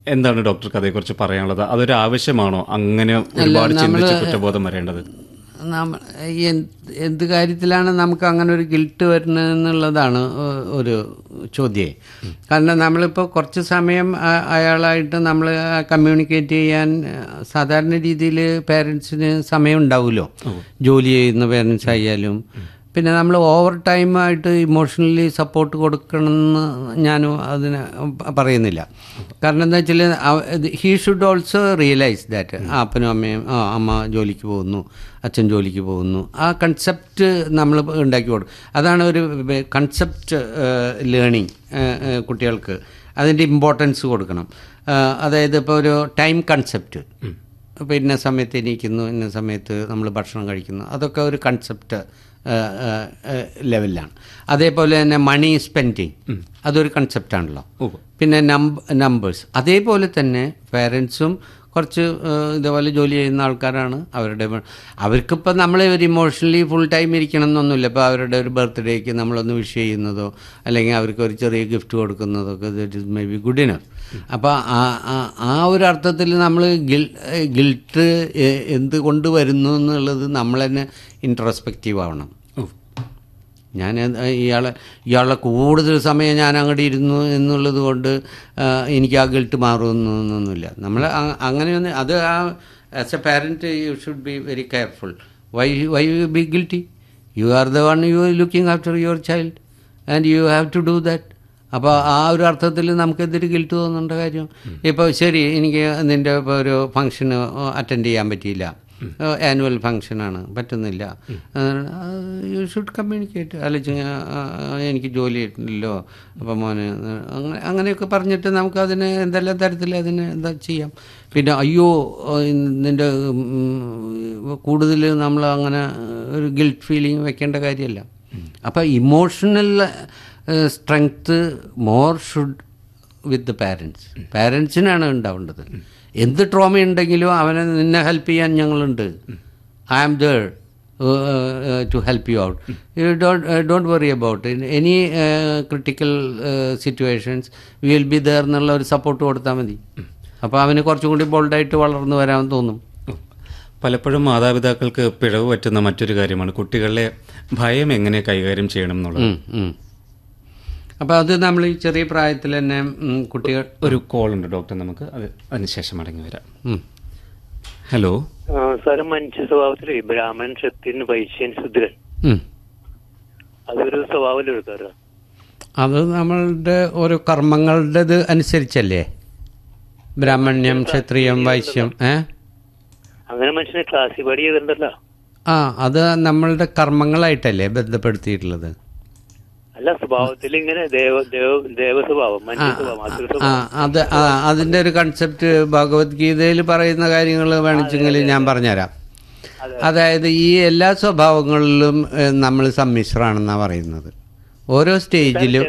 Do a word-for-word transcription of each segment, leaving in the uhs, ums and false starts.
എന്താണ് ഡോക്ടർക്ക് അതേക്കുറിച്ച് പറയാനുള്ളത്? അതൊരു ആവശ്യമാണോ അങ്ങനെ ഒരുപാട് ചിന്തിച്ച് കുറ്റബോധം വരേണ്ടത്? എന്ത് കാര്യത്തിലാണ് നമുക്ക് അങ്ങനെ ഒരു ഗിൽട്ട് വരുന്നതെന്നുള്ളതാണ് ഒരു ചോദ്യം. കാരണം നമ്മളിപ്പോൾ കുറച്ച് സമയം അയാളായിട്ട് നമ്മൾ കമ്മ്യൂണിക്കേറ്റ് ചെയ്യാൻ സാധാരണ രീതിയിൽ പേരൻസിന് സമയം ഉണ്ടാവുമല്ലോ, ജോലി ചെയ്യുന്ന പേരൻസ് ആയാലും. പിന്നെ നമ്മൾ ഓവർ ടൈമായിട്ട് ഇമോഷണലി സപ്പോർട്ട് കൊടുക്കണമെന്ന് ഞാനും അതിന് പറയുന്നില്ല. കാരണം എന്താ വെച്ചാൽ he should also realise that അപ്പനും അമ്മയും ആ അമ്മ ജോലിക്ക് പോകുന്നു, അച്ഛൻ ജോലിക്ക് പോകുന്നു, ആ കൺസെപ്റ്റ് നമ്മൾ ഉണ്ടാക്കി കൊടുക്കും. അതാണ് ഒരു കൺസെപ്റ്റ് ലേണിംഗ്. കുട്ടികൾക്ക് അതിൻ്റെ ഇമ്പോർട്ടൻസ് കൊടുക്കണം. അതായത് ഇപ്പോൾ ഒരു ടൈം കൺസെപ്റ്റ്, ഇപ്പോൾ ഇന്ന സമയത്ത് എണീക്കുന്നു, ഇന്ന സമയത്ത് നമ്മൾ ഭക്ഷണം കഴിക്കുന്നു, അതൊക്കെ ഒരു കൺസെപ്റ്റ് ലെവലിലാണ്. അതേപോലെ തന്നെ മണി സ്പെൻഡിങ് അതൊരു കൺസെപ്റ്റാണല്ലോ. പിന്നെ നമ്പേഴ്സ് അതേപോലെ തന്നെ പേരൻസും കുറച്ച് ഇതേപോലെ ജോലി ചെയ്യുന്ന ആൾക്കാരാണ്. അവരുടെ അവർക്കിപ്പോൾ നമ്മൾ ഒരു ഇമോഷണലി ഫുൾ ടൈം ഇരിക്കണം എന്നൊന്നുമില്ല. ഇപ്പോൾ അവരുടെ ഒരു ബർത്ത്ഡേക്ക് നമ്മളൊന്ന് വിഷ് ചെയ്യുന്നതോ അല്ലെങ്കിൽ അവർക്ക് ഒരു ചെറിയ ഗിഫ്റ്റ് കൊടുക്കുന്നതോ ഒക്കെ that is may be good enough. അപ്പോൾ ആ ഒരു അർത്ഥത്തിൽ നമ്മൾ ഗിൽ ഗിൽട്ട് എന്തുകൊണ്ട് വരുന്നു എന്നുള്ളത് നമ്മൾ തന്നെ ഇൻട്രോസ്പെക്റ്റീവ് ആവണം. ഞാൻ ഇയാളെ ഇയാളുടെ കൂടുതൽ സമയം ഞാൻ അങ്ങോട്ട് ഇരുന്നു എന്നുള്ളത് കൊണ്ട് എനിക്ക് ആ ഗിൽട്ട് മാറുമെന്നൊന്നുമില്ല. നമ്മൾ അങ്ങനെയൊന്നും അത് ആ as A parent you should be very careful. Y why you B guilty? You are the one you are looking after your child and you have to do that. അപ്പോൾ ആ ഒരു അർത്ഥത്തിൽ നമുക്കെന്തൊരു ഗിൽറ്റ് തോന്നേണ്ട കാര്യം? ഇപ്പോൾ ശരി, എനിക്ക് നിൻ്റെ ഇപ്പോൾ ഒരു ഫംഗ്ഷന് അറ്റൻഡ് ചെയ്യാൻ പറ്റിയില്ല, ആനുവൽ ഫംഗ്ഷനാണ്, പറ്റുന്നില്ല, യു ഷുഡ് കമ്മ്യൂണിക്കേറ്റ്. അല്ലെങ്കിൽ എനിക്ക് ജോലി ഇല്ലല്ലോ അപ്പം മോന് അങ്ങനെ അങ്ങനെയൊക്കെ പറഞ്ഞിട്ട് നമുക്കതിന് എന്തെല്ലാം തരത്തിൽ അതിന് എന്താ ചെയ്യാം. പിന്നെ അയ്യോ നിൻ്റെ കൂടുതൽ നമ്മൾ അങ്ങനെ ഒരു ഗിൽറ്റ് ഫീലിംഗ് വെക്കേണ്ട കാര്യമല്ല. അപ്പോൾ emotional strength more should with the parents. പാരൻസിനാണ് ഉണ്ടാവേണ്ടത്. എന്ത് ട്രോമ ഉണ്ടെങ്കിലും അവനെ നിന്നെ ഹെൽപ്പ് ചെയ്യാൻ ഞങ്ങളുണ്ട്. I am there to help you out. You don't don't worry about any critical situations we will be there എന്നുള്ള ഒരു സപ്പോർട്ട് കൊടുത്താൽ മതി. അപ്പോൾ അവന് കുറച്ചും കൂടി ബോൾഡായിട്ട് വളർന്നു വരാൻ തോന്നും. പലപ്പോഴും മാതാപിതാക്കൾക്ക് പിഴവ് പറ്റുന്ന മറ്റൊരു കാര്യമാണ് കുട്ടികളെ ഭയം എങ്ങനെ കൈകാര്യം ചെയ്യണം എന്നുള്ളത്. അപ്പോൾ അത് നമ്മൾ ഈ ചെറിയ പ്രായത്തിൽ തന്നെ കുട്ടികൾ. ഒരു കോൾ ഉണ്ട് ഡോക്ടർ, നമുക്ക് അത് അതിനുശേഷം മടങ്ങി വരാം. ഹലോ സാർ, മനുഷ്യ സ്വഭാവത്തില് ബ്രാഹ്മണൻ, ക്ഷത്രിയൻ, വൈശ്യൻ, ശൂദ്രൻ അതൊരു സ്വഭാവം എടുക്കാറ്. അത് നമ്മളുടെ ഓരോ കർമ്മങ്ങളുടേത് അനുസരിച്ചല്ലേ ബ്രാഹ്മണ്യം, ക്ഷത്രിയം, വൈശ്യം. ഏ അങ്ങനെ മനുഷ്യനെ ക്ലാസിഫൈ ചെയ്തിട്ടുണ്ടല്ലോ. ആ അത് നമ്മളുടെ കർമ്മങ്ങളായിട്ടല്ലേ ബന്ധപ്പെടുത്തിയിട്ടുള്ളത്. അല്ല, സ്വഭാവത്തിൽ ഇങ്ങനെ ദേവസ്വഭാവം, അത് അതിന്റെ ഒരു കൺസെപ്റ്റ് ഭഗവത്ഗീതയിൽ പറയുന്ന കാര്യങ്ങൾ വേണിച്ചെങ്കിൽ ഞാൻ പറഞ്ഞുതരാം. അതായത് ഈ എല്ലാ സ്വഭാവങ്ങളിലും നമ്മൾ സമ്മിശ്രമാണെന്നാണ് പറയുന്നത്. ഓരോ സ്റ്റേജിലും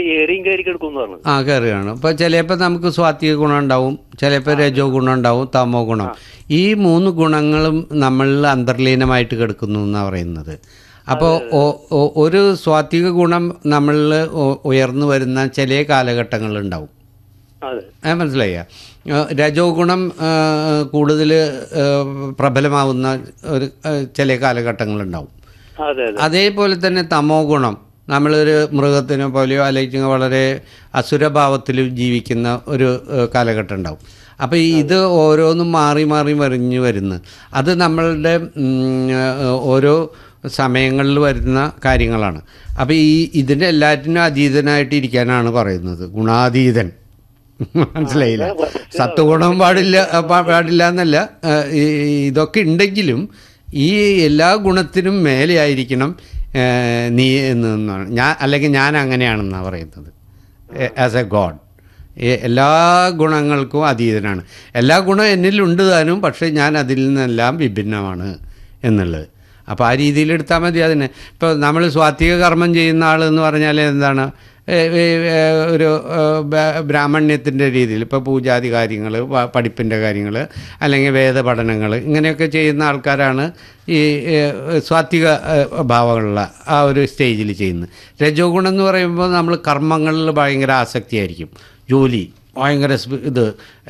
ആ കയറുകയാണ്. ഇപ്പോൾ ചിലപ്പോൾ നമുക്ക് സ്വാത്വിക ഗുണം ഉണ്ടാവും, ചിലപ്പോൾ രജോ ഗുണം ഉണ്ടാവും, തമോ ഗുണം. ഈ മൂന്ന് ഗുണങ്ങളും നമ്മളിൽ അന്തർലീനമായിട്ട് കിടക്കുന്നു എന്നാണ് പറയുന്നത്. അപ്പോൾ ഒരു സ്വാത്വിക ഗുണം നമ്മളിൽ ഉയർന്നു വരുന്ന ചില കാലഘട്ടങ്ങളുണ്ടാവും. മനസ്സിലായ രജോ ഗുണം കൂടുതൽ പ്രബലമാവുന്ന ഒരു ചില കാലഘട്ടങ്ങളുണ്ടാവും. അതേപോലെ തന്നെ തമോ ഗുണം നമ്മളൊരു മൃഗത്തിനെ പോലെയോ അല്ലെങ്കിൽ വളരെ അസുരഭാവത്തിൽ ജീവിക്കുന്ന ഒരു കാലഘട്ടം ഉണ്ടാവും. അപ്പോൾ ഇത് ഓരോന്നും മാറി മാറി മറിഞ്ഞു വരുന്നു. അത് നമ്മളുടെ ഓരോ സമയങ്ങളിൽ വരുന്ന കാര്യങ്ങളാണ്. അപ്പോൾ ഈ ഇതിൻ്റെ എല്ലാറ്റിനും അതീതനായിട്ട് ഇരിക്കാനാണ് പറയുന്നത്, ഗുണാതീതൻ. മനസ്സിലായില്ല? സത്വഗുണം പാടില്ല പാടില്ല എന്നല്ല, ഇതൊക്കെ ഉണ്ടെങ്കിലും ഈ എല്ലാ ഗുണത്തിനും മേലെയായിരിക്കണം നീ എന്നാണ് ഞാൻ, അല്ലെങ്കിൽ ഞാൻ അങ്ങനെയാണെന്നാണ് പറയുന്നത്. ആസ് എ ഗോഡ് എല്ലാ ഗുണങ്ങൾക്കും അതീതനാണ്. എല്ലാ ഗുണം എന്നിലുണ്ട് താനും, പക്ഷേ ഞാൻ അതിൽ നിന്നെല്ലാം വിഭിന്നമാണ് എന്നുള്ളത്. അപ്പോൾ ആ രീതിയിൽ എടുത്താൽ മതി അതിനെ. ഇപ്പോൾ നമ്മൾ സ്വാത്വിക കർമ്മം ചെയ്യുന്ന ആൾ എന്ന് പറഞ്ഞാൽ എന്താണ്, ഒരു ബ്രാഹ്മണ്യത്തിൻ്റെ രീതിയിൽ ഇപ്പോൾ പൂജാതി കാര്യങ്ങൾ, പഠിപ്പിൻ്റെ കാര്യങ്ങൾ, അല്ലെങ്കിൽ വേദപഠനങ്ങൾ, ഇങ്ങനെയൊക്കെ ചെയ്യുന്ന ആൾക്കാരാണ് ഈ സ്വാത്വിക ഭാവമുള്ള ആ ഒരു സ്റ്റേജിൽ ചെയ്യുന്നത്. രജോ ഗുണം എന്ന് പറയുമ്പോൾ നമ്മൾ കർമ്മങ്ങളിൽ ഭയങ്കര ആസക്തിയായിരിക്കും. ജോലി ഭയങ്കര സ്പി- ഇത്